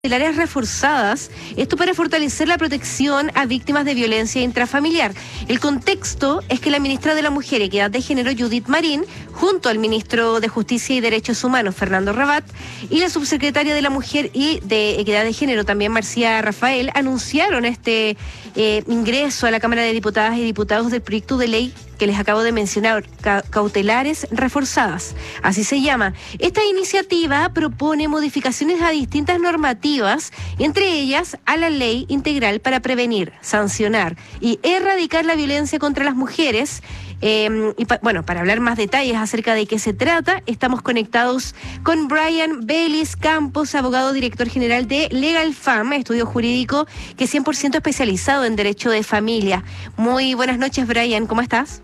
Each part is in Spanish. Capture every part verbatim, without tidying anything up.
cautelares reforzadas, esto para fortalecer la protección a víctimas de violencia intrafamiliar. El contexto es que la ministra de la Mujer y Equidad de Género, Judith Marín, junto al ministro de Justicia y Derechos Humanos, Fernando Rabat, y la subsecretaria de la Mujer y de Equidad de Género, también Marcia Rafael, anunciaron este eh, ingreso a la Cámara de Diputadas y Diputados del proyecto de ley que les acabo de mencionar, ca cautelares reforzadas, así se llama. Esta iniciativa propone modificaciones a distintas normativas, entre ellas a la Ley Integral para Prevenir, Sancionar y Erradicar la Violencia contra las Mujeres. Eh, y pa bueno, para hablar más detalles acerca de qué se trata, estamos conectados con Brian Vélez Campos, abogado director general de Legal Fam, estudio jurídico que es cien por ciento especializado en derecho de familia. Muy buenas noches, Brian, ¿cómo estás?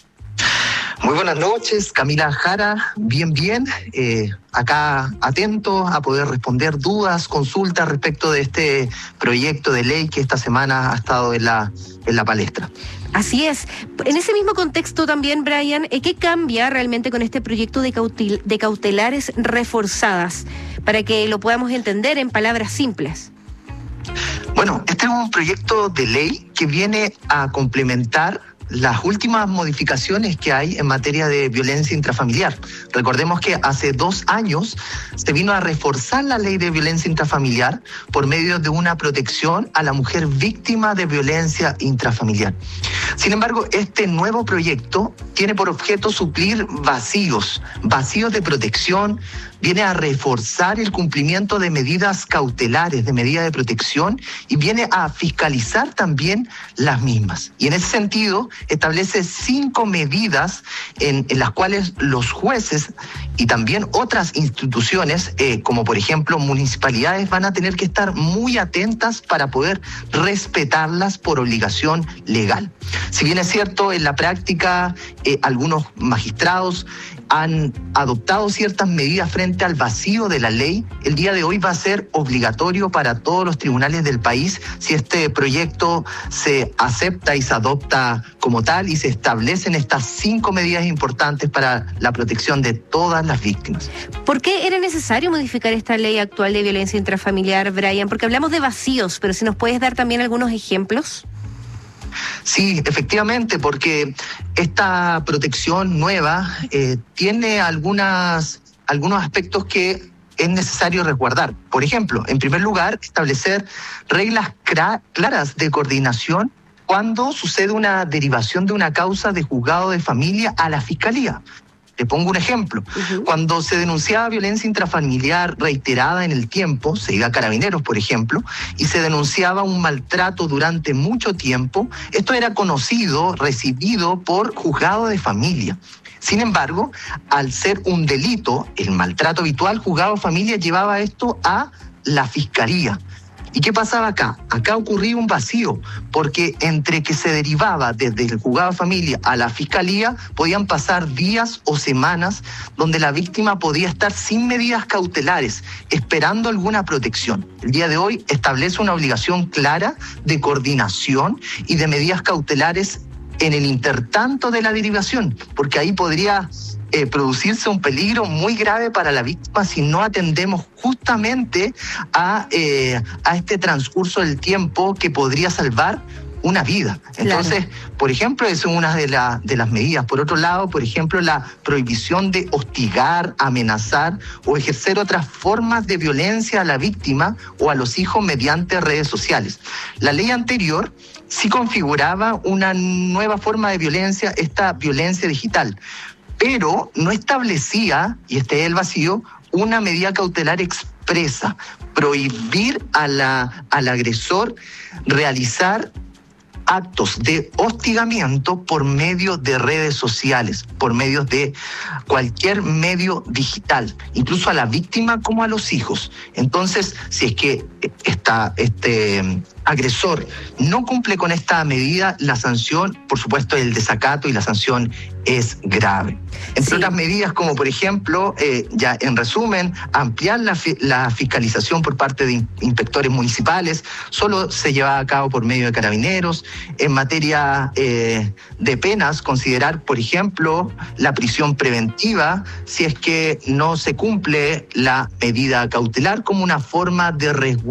Muy buenas noches, Camila Jara, bien, bien, eh, acá atento a poder responder dudas, consultas respecto de este proyecto de ley que esta semana ha estado en la, en la palestra. Así es. En ese mismo contexto también, Brian, ¿qué cambia realmente con este proyecto de, cautel de cautelares reforzadas? Para que lo podamos entender en palabras simples. Bueno, este es un proyecto de ley que viene a complementar las últimas modificaciones que hay en materia de violencia intrafamiliar. Recordemos que hace dos años se vino a reforzar la ley de violencia intrafamiliar por medio de una protección a la mujer víctima de violencia intrafamiliar. Sin embargo, este nuevo proyecto tiene por objeto suplir vacíos, vacíos de protección, viene a reforzar el cumplimiento de medidas cautelares, de medidas de protección, y viene a fiscalizar también las mismas. Y en ese sentido, establece cinco medidas en, en las cuales los jueces y también otras instituciones, eh, como por ejemplo municipalidades, van a tener que estar muy atentas para poder respetarlas por obligación legal. Si bien es cierto, en la práctica, eh, algunos magistrados han adoptado ciertas medidas frente al vacío de la ley, el día de hoy va a ser obligatorio para todos los tribunales del país si este proyecto se acepta y se adopta como tal y se establecen estas cinco medidas importantes para la protección de todas las víctimas. ¿Por qué era necesario modificar esta ley actual de violencia intrafamiliar, Brian? Porque hablamos de vacíos, pero si nos puedes dar también algunos ejemplos. Sí, efectivamente, porque esta protección nueva eh, tiene algunas, algunos aspectos que es necesario resguardar. Por ejemplo, en primer lugar, establecer reglas claras de coordinación cuando sucede una derivación de una causa de juzgado de familia a la fiscalía. Te pongo un ejemplo. Uh-huh. Cuando se denunciaba violencia intrafamiliar reiterada en el tiempo, se iba a Carabineros, por ejemplo, y se denunciaba un maltrato durante mucho tiempo, esto era conocido, recibido por juzgado de familia. Sin embargo, al ser un delito, el maltrato habitual, juzgado de familia llevaba esto a la fiscalía. ¿Y qué pasaba acá? Acá ocurría un vacío, porque entre que se derivaba desde el juzgado de familia a la fiscalía, podían pasar días o semanas donde la víctima podía estar sin medidas cautelares, esperando alguna protección. El día de hoy establece una obligación clara de coordinación y de medidas cautelares en el intertanto de la derivación, porque ahí podría Eh, producirse un peligro muy grave para la víctima si no atendemos justamente a, eh, a este transcurso del tiempo que podría salvar una vida. Entonces, claro. Por ejemplo, esa es una de, la, de las medidas. Por otro lado, por ejemplo, la prohibición de hostigar, amenazar o ejercer otras formas de violencia a la víctima o a los hijos mediante redes sociales. La ley anterior sí configuraba una nueva forma de violencia, esta violencia digital, pero no establecía, y este es el vacío, una medida cautelar expresa, prohibir a la, al agresor realizar actos de hostigamiento por medio de redes sociales, por medio de cualquier medio digital, incluso a la víctima como a los hijos. Entonces, si es que esta, este, agresor no cumple con esta medida, la sanción, por supuesto, el desacato y la sanción es grave. Entre Sí. otras medidas, como por ejemplo, eh, ya en resumen, ampliar la, fi- la fiscalización por parte de in- inspectores municipales, solo se lleva a cabo por medio de carabineros. En materia eh, de penas, considerar, por ejemplo, la prisión preventiva si es que no se cumple la medida cautelar como una forma de resguardo